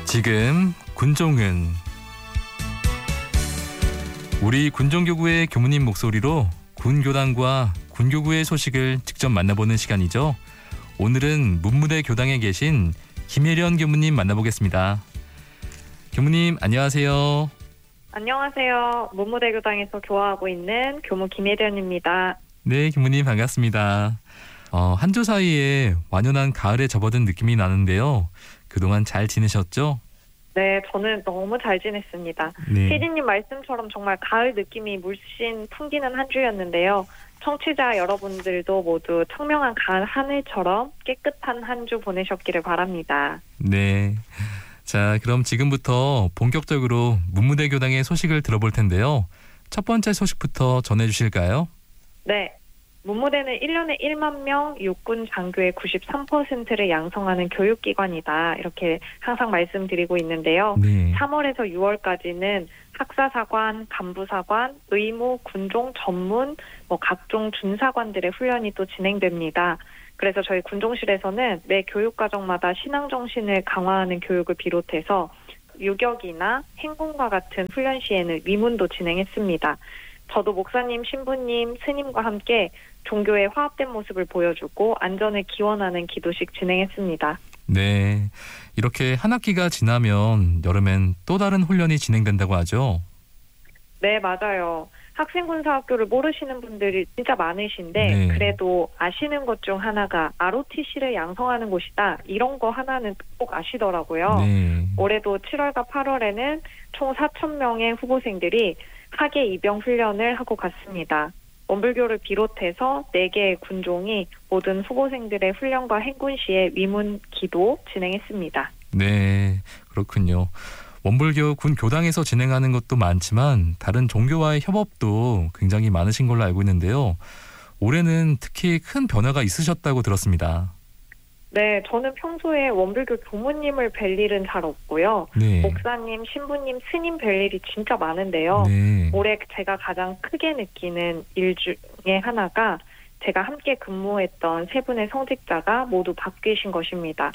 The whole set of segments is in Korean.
지금 군종은 우리 군종교구의 교무님 목소리로 군교당과 군교구의 소식을 직접 만나보는 시간이죠. 오늘은 문무대 교당에 계신 김혜련 교무님 만나보겠습니다. 교무님 안녕하세요. 안녕하세요. 문무대 교당에서 교화하고 있는 교무 김혜련입니다. 네, 교무님 반갑습니다. 한 주 사이에 완연한 가을에 접어든 느낌이 나는데요. 그동안 잘 지내셨죠? 네, 저는 너무 잘 지냈습니다. 네. 피디님 말씀처럼 정말 가을 느낌이 물씬 풍기는 한 주였는데요. 청취자 여러분들도 모두 청명한 가을 하늘처럼 깨끗한 한 주 보내셨기를 바랍니다. 네. 자, 그럼 지금부터 본격적으로 문무대 교당의 소식을 들어볼 텐데요. 첫 번째 소식부터 전해주실까요? 네. 문무대는 1년에 1만 명 육군 장교의 93%를 양성하는 교육기관이다. 이렇게 항상 말씀드리고 있는데요. 네. 3월에서 6월까지는 학사사관, 간부사관, 의무, 군종, 전문, 각종 준사관들의 훈련이 또 진행됩니다. 그래서 저희 군종실에서는 매 교육과정마다 신앙정신을 강화하는 교육을 비롯해서 유격이나 행군과 같은 훈련 시에는 위문도 진행했습니다. 저도 목사님, 신부님, 스님과 함께 종교의 화합된 모습을 보여주고 안전을 기원하는 기도식 진행했습니다. 네. 이렇게 한 학기가 지나면 여름엔 또 다른 훈련이 진행된다고 하죠? 네, 맞아요. 학생군사학교를 모르시는 분들이 진짜 많으신데 네. 그래도 아시는 것 중 하나가 ROTC를 양성하는 곳이다. 이런 거 하나는 꼭 아시더라고요. 네. 올해도 7월과 8월에는 총 4,000명의 후보생들이 하계 입영 훈련을 하고 갔습니다. 원불교를 비롯해서 4개의 군종이 모든 후보생들의 훈련과 행군 시에 위문 기도 진행했습니다. 네, 그렇군요. 원불교 군 교당에서 진행하는 것도 많지만 다른 종교와의 협업도 굉장히 많으신 걸로 알고 있는데요. 올해는 특히 큰 변화가 있으셨다고 들었습니다. 네, 저는 평소에 원불교 교무님을 뵐 일은 잘 없고요. 네. 목사님, 신부님, 스님 뵐 일이 진짜 많은데요. 네. 올해 제가 가장 크게 느끼는 일 중에 하나가 제가 함께 근무했던 세 분의 성직자가 모두 바뀌신 것입니다.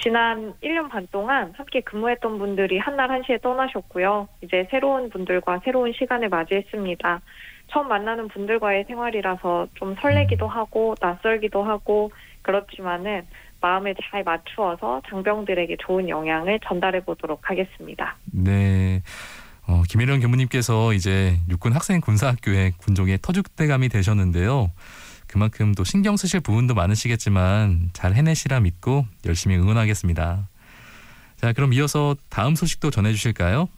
지난 1년 반 동안 함께 근무했던 분들이 한날 한시에 떠나셨고요. 이제 새로운 분들과 새로운 시간을 맞이했습니다. 처음 만나는 분들과의 생활이라서 좀 설레기도 하고 낯설기도 하고 그렇지만은 마음을 잘 맞추어서 장병들에게 좋은 영향을 전달해 보도록 하겠습니다. 네. 김혜련 교무님께서 이제 육군 학생군사학교의 군종의 터줏대감이 되셨는데요. 그만큼 또 신경 쓰실 부분도 많으시겠지만 잘 해내시라 믿고 열심히 응원하겠습니다. 자, 그럼 이어서 다음 소식도 전해주실까요?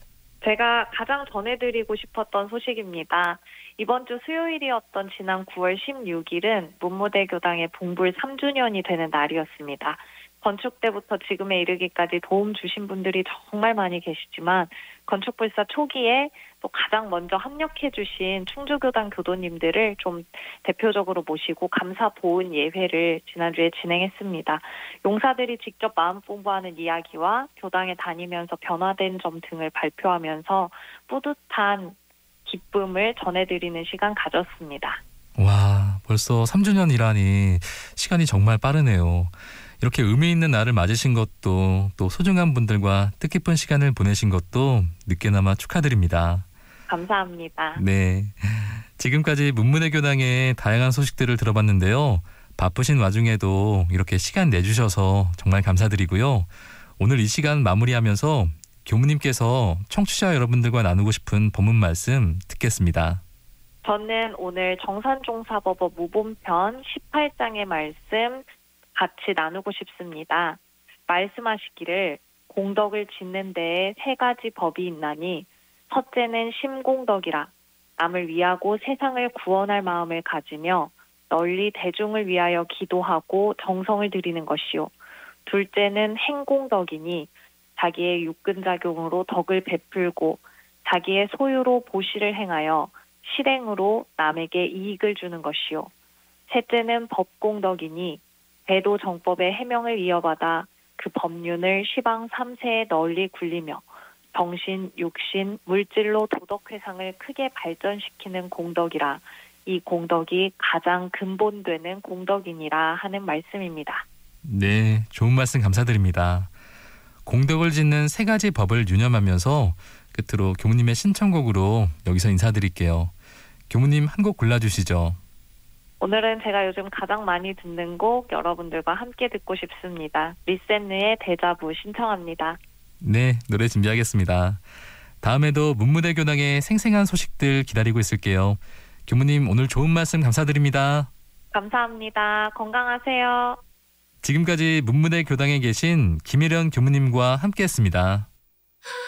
제가 가장 전해드리고 싶었던 소식입니다. 이번 주 수요일이었던 지난 9월 16일은 문무대 교당의 봉불 3주년이 되는 날이었습니다. 건축 때부터 지금에 이르기까지 도움 주신 분들이 정말 많이 계시지만 건축불사 초기에 또 가장 먼저 합력해 주신 충주교당 교도님들을 좀 대표적으로 모시고 감사 보은 예회를 지난주에 진행했습니다. 용사들이 직접 마음 공부하는 이야기와 교당에 다니면서 변화된 점 등을 발표하면서 뿌듯한 기쁨을 전해드리는 시간 가졌습니다. 와, 벌써 3주년이라니 시간이 정말 빠르네요. 이렇게 의미 있는 날을 맞으신 것도 또 소중한 분들과 뜻깊은 시간을 보내신 것도 늦게나마 축하드립니다. 감사합니다. 네, 지금까지 문무대 교당의 다양한 소식들을 들어봤는데요. 바쁘신 와중에도 이렇게 시간 내주셔서 정말 감사드리고요. 오늘 이 시간 마무리하면서 교무님께서 청취자 여러분들과 나누고 싶은 법문 말씀 듣겠습니다. 저는 오늘 정산종사법어 무본편 18장의 말씀 같이 나누고 싶습니다. 말씀하시기를 공덕을 짓는 데에 3가지 법이 있나니 첫째는 심공덕이라 남을 위하고 세상을 구원할 마음을 가지며 널리 대중을 위하여 기도하고 정성을 들이는 것이요. 둘째는 행공덕이니 자기의 육근작용으로 덕을 베풀고 자기의 소유로 보시를 행하여 실행으로 남에게 이익을 주는 것이요. 셋째는 법공덕이니 배도 정법의 해명을 이어받아 그 법륜을 시방 3세에 널리 굴리며 정신, 육신, 물질로 도덕회상을 크게 발전시키는 공덕이라 이 공덕이 가장 근본되는 공덕이니라 하는 말씀입니다. 네, 좋은 말씀 감사드립니다. 공덕을 짓는 세 가지 법을 유념하면서 끝으로 교무님의 신청곡으로 여기서 인사드릴게요. 교무님 한 곡 골라주시죠. 오늘은 제가 요즘 가장 많이 듣는 곡 여러분들과 함께 듣고 싶습니다. 리센느의 데자부 신청합니다. 네, 노래 준비하겠습니다. 다음에도 문무대 교당의 생생한 소식들 기다리고 있을게요. 교무님 오늘 좋은 말씀 감사드립니다. 감사합니다. 건강하세요. 지금까지 문무대 교당에 계신 김혜련 교무님과 함께했습니다.